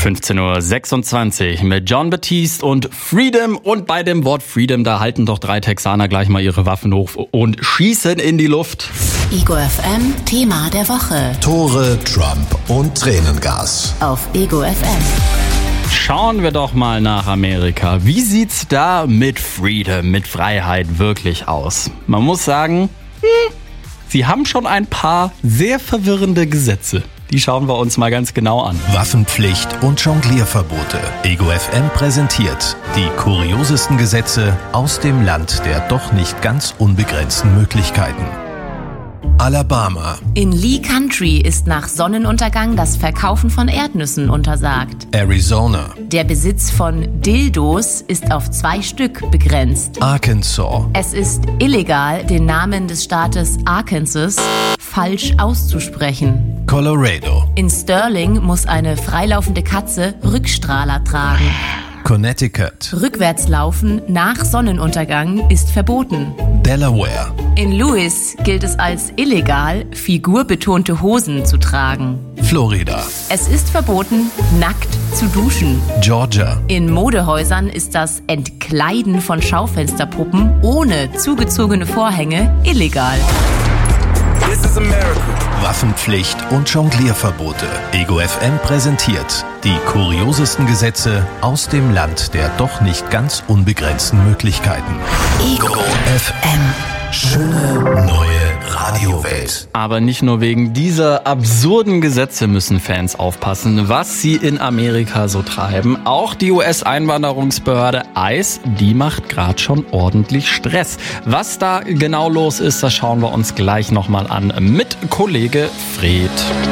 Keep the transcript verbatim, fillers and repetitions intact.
fünfzehn Uhr sechsundzwanzig mit Jon Batiste und Freedom. Und bei dem Wort Freedom, da halten doch drei Texaner gleich mal ihre Waffen hoch und schießen in die Luft. Ego F M, Thema der Woche. Tore, Trump und Tränengas. Auf Ego F M. Schauen wir doch mal nach Amerika. Wie sieht's da mit Freedom, mit Freiheit wirklich aus? Man muss sagen, hm, sie haben schon ein paar sehr verwirrende Gesetze. Die schauen wir uns mal ganz genau an. Waffenpflicht und Jonglierverbote. Ego F M präsentiert die kuriosesten Gesetze aus dem Land der doch nicht ganz unbegrenzten Möglichkeiten. Alabama. In Lee Country ist nach Sonnenuntergang das Verkaufen von Erdnüssen untersagt. Arizona. Der Besitz von Dildos ist auf zwei Stück begrenzt. Arkansas. Es ist illegal, den Namen des Staates Arkansas falsch auszusprechen. Colorado. In Sterling muss eine freilaufende Katze Rückstrahler tragen. Connecticut. Rückwärtslaufen nach Sonnenuntergang ist verboten. Delaware. In Lewis gilt es als illegal, figurbetonte Hosen zu tragen. Florida. Es ist verboten, nackt zu duschen. Georgia. In Modehäusern ist das Entkleiden von Schaufensterpuppen ohne zugezogene Vorhänge illegal. This is America. Waffenpflicht und Jonglierverbote. Ego F M präsentiert die kuriosesten Gesetze aus dem Land der doch nicht ganz unbegrenzten Möglichkeiten. Ego F M. Schöne neue Radiowelt. Aber nicht nur wegen dieser absurden Gesetze müssen Fans aufpassen, was sie in Amerika so treiben. Auch die U S-Einwanderungsbehörde I C E, die macht gerade schon ordentlich Stress. Was da genau los ist, das schauen wir uns gleich nochmal an mit Kollege Fred.